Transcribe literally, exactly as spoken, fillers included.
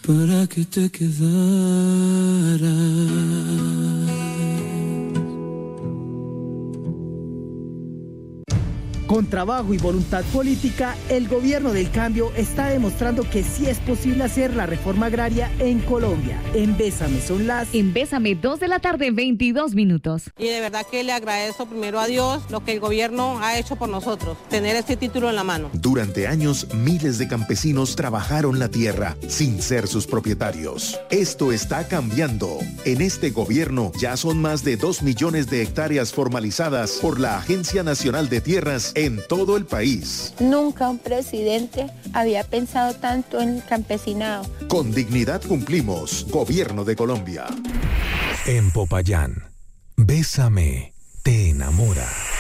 para que te quedaras. Con trabajo y voluntad política, el gobierno del cambio está demostrando que sí es posible hacer la reforma agraria en Colombia. En Bésame son las... En Bésame, dos de la tarde, veintidós minutos. Y de verdad que le agradezco primero a Dios lo que el gobierno ha hecho por nosotros, tener este título en la mano. Durante años, miles de campesinos trabajaron la tierra sin ser sus propietarios. Esto está cambiando. En este gobierno ya son más de dos millones de hectáreas formalizadas por la Agencia Nacional de Tierras en todo el país. Nunca un presidente había pensado tanto en el campesinado. Con dignidad cumplimos. Gobierno de Colombia. En Popayán, Bésame te enamora.